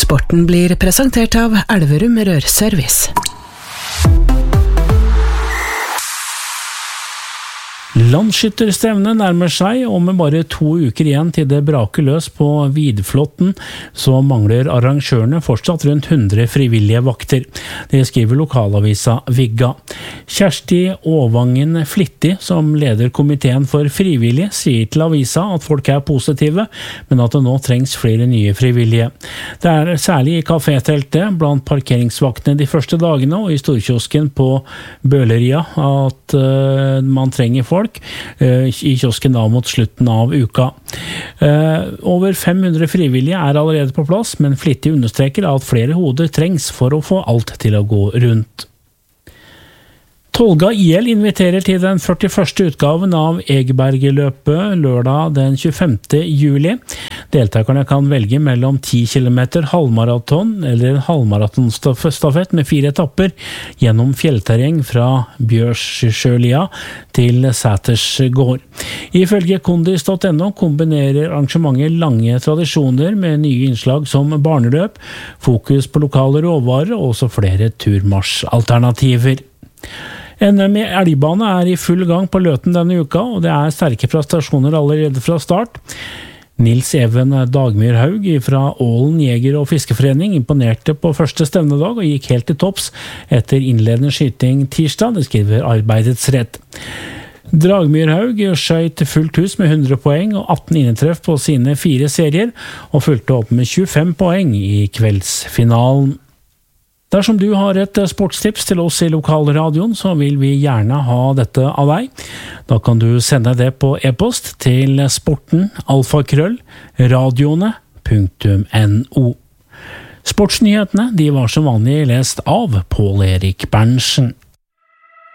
Sporten blir presentert av Elverum Rørservice. Landsskytterstevnet nærmer seg, og med bare 2 uker igjen til det braker løs på Vidflotten, så mangler arrangørene fortsatt rundt 100 frivillige vakter. Det skriver lokalavisa Vigga. Kjersti Åvangen Flittig, som leder komiteen for frivillige, sier til avisa at folk er positive, men at det nå trengs flere nye frivillige. Det er særlig i kafételtet, blant parkeringsvaktene de første dagene, og i storkiosken på Bøleria at man trenger folk. I kiosken da mot slutten av uka. Over 500 frivillige er allerede på plass, men Flittig understreker at flere hoder trengs for å få alt til å gå rundt. Tolga IL inviterer til den 41. utgaven av Egebergeløpet lørdag den 25. juli. Deltakerne kan velge mellom 10 km halvmaraton eller en halvmaratonstafett med 4 etapper gjennom fjellterreng fra Bjørsjølia til Sætersgård. Ifølge kondis.no kombinerer arrangementet lange tradisjoner med nye innslag som barneløp, fokus på lokale råvarer og også flere turmarsjalternativer. NM i elgbane er i full gang på Løten denne uka, og det er sterke prestasjoner allerede fra start. Nils Even Dagmyrhaug fra Ålen Jeger- og Fiskeforening imponerte på første stevnedag og gikk helt til topps etter innledende skyting tirsdag, det skriver Arbeidets Rett. Dagmyrhaug skjøt fullt hus med 100 poeng og 18 innetreff på sine 4 serier, og fulgte opp med 25 poeng i kveldsfinalen. Dersom du har et sportstips til oss i lokalradioen, så vil vi gjerne ha dette av deg. Da kan du sende det på e-post til sporten@radioene.no. Sportsnyhetene de var som vanlig lest av Pål Erik Berntsen.